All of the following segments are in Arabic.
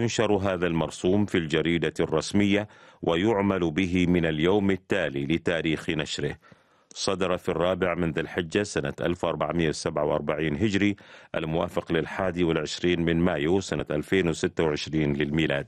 ينشر هذا المرسوم في الجريدة الرسمية ويعمل به من اليوم التالي لتاريخ نشره. صدر في 4 من ذي الحجة سنة 1447 هجري، الموافق ل21 من مايو سنة 2026 للميلاد.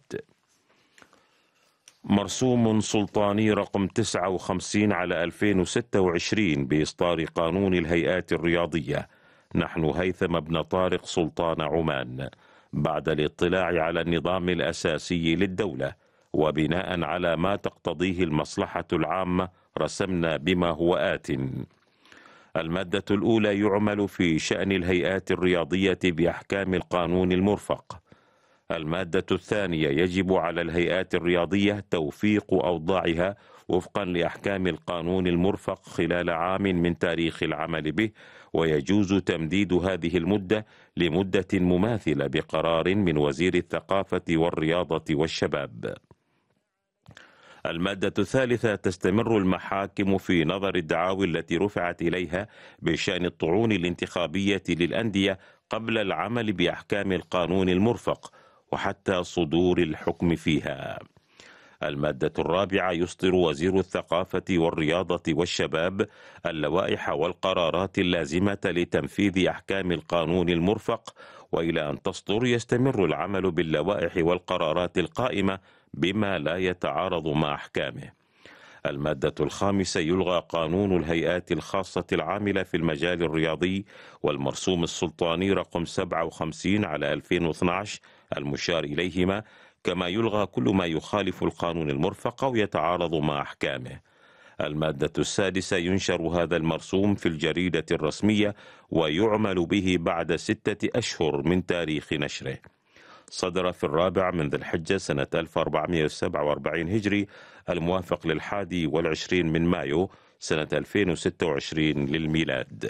مرسوم سلطاني رقم 59 على 2026 بإصدار قانون الهيئات الرياضية. نحن هيثم بن طارق سلطان عمان، بعد الاطلاع على النظام الأساسي للدولة وبناء على ما تقتضيه المصلحة العامة رسمنا بما هو آت. المادة الأولى: يعمل في شأن الهيئات الرياضية بأحكام القانون المرفق. المادة الثانية: يجب على الهيئات الرياضية توفيق أوضاعها وفقا لأحكام القانون المرفق خلال عام من تاريخ العمل به، ويجوز تمديد هذه المدة لمدة مماثلة بقرار من وزير الثقافة والرياضة والشباب. المادة الثالثة: تستمر المحاكم في نظر الدعاوى التي رفعت إليها بشأن الطعون الانتخابية للأندية قبل العمل بأحكام القانون المرفق وحتى صدور الحكم فيها. المادة الرابعة: يصدر وزير الثقافة والرياضة والشباب اللوائح والقرارات اللازمة لتنفيذ أحكام القانون المرفق، وإلى أن تصدر يستمر العمل باللوائح والقرارات القائمة بما لا يتعارض مع أحكامه. المادة الخامسة: يلغى قانون الهيئات الخاصة العاملة في المجال الرياضي والمرسوم السلطاني رقم 57 على 2012 المشار إليهما، كما يلغى كل ما يخالف القانون المرفق أو يتعارض مع أحكامه. المادة السادسة: ينشر هذا المرسوم في الجريدة الرسمية ويعمل به بعد 6 أشهر من تاريخ نشره. صدر في 4 من ذي الحجة سنة 1447 هجري، الموافق ل21 من مايو سنة 2026 للميلاد.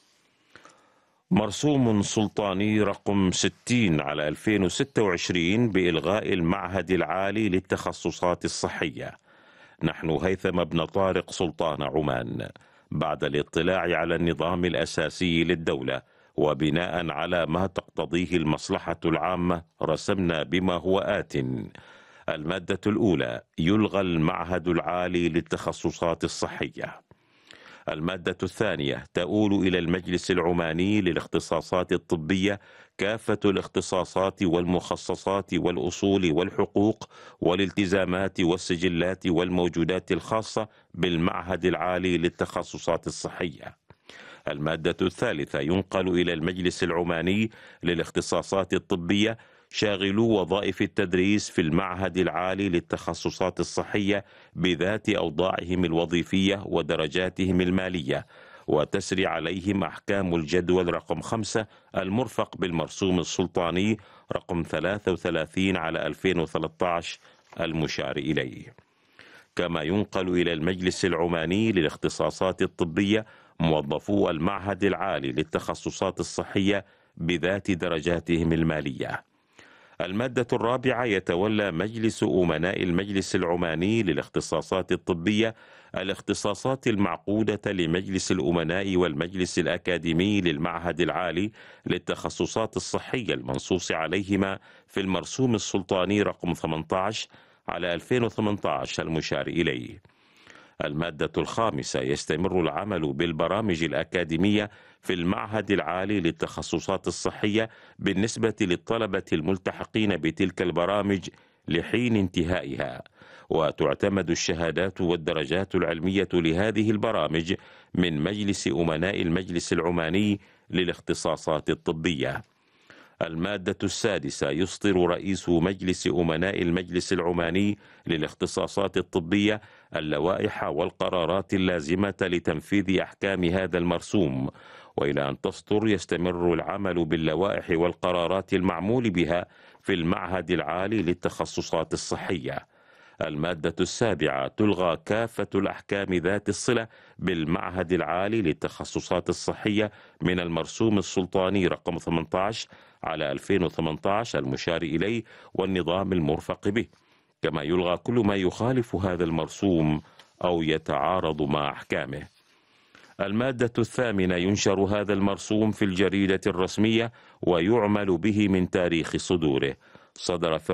مرسوم سلطاني رقم 60 على 2026 بإلغاء المعهد العالي للتخصصات الصحية. نحن هيثم بن طارق سلطان عمان، بعد الاطلاع على النظام الأساسي للدولة وبناء على ما تقتضيه المصلحة العامة رسمنا بما هو آت. المادة الأولى: يلغى المعهد العالي للتخصصات الصحية. المادة الثانية: تؤول إلى المجلس العماني للاختصاصات الطبية كافة الاختصاصات والمخصصات والأصول والحقوق والالتزامات والسجلات والموجودات الخاصة بالمعهد العالي للتخصصات الصحية. المادة الثالثة: ينقل إلى المجلس العماني للاختصاصات الطبية شاغلو وظائف التدريس في المعهد العالي للتخصصات الصحية بذات أوضاعهم الوظيفية ودرجاتهم المالية، وتسري عليهم أحكام الجدول رقم 5 المرفق بالمرسوم السلطاني رقم 33 على 2013 المشار إليه. كما ينقل إلى المجلس العماني للاختصاصات الطبية موظفو المعهد العالي للتخصصات الصحية بذات درجاتهم المالية. المادة الرابعة: يتولى مجلس أمناء المجلس العماني للاختصاصات الطبية الاختصاصات المعقودة لمجلس الأمناء والمجلس الأكاديمي للمعهد العالي للتخصصات الصحية المنصوص عليهما في المرسوم السلطاني رقم 18 على 2018 المشار إليه. المادة الخامسة: يستمر العمل بالبرامج الأكاديمية في المعهد العالي للتخصصات الصحية بالنسبة للطلبة الملتحقين بتلك البرامج لحين انتهائها، وتعتمد الشهادات والدرجات العلمية لهذه البرامج من مجلس أمناء المجلس العماني للاختصاصات الطبية. المادة السادسة: يصدر رئيس مجلس أمناء المجلس العماني للاختصاصات الطبية اللوائح والقرارات اللازمة لتنفيذ أحكام هذا المرسوم، وإلى أن تصدر يستمر العمل باللوائح والقرارات المعمول بها في المعهد العالي للتخصصات الصحية. المادة السابعة: تلغى كافة الأحكام ذات الصلة بالمعهد العالي للتخصصات الصحية من المرسوم السلطاني رقم 18 على 2018 المشار إليه والنظام المرفق به، كما يلغى كل ما يخالف هذا المرسوم أو يتعارض مع أحكامه. المادة الثامنة: ينشر هذا المرسوم في الجريدة الرسمية ويعمل به من تاريخ صدوره. صدر في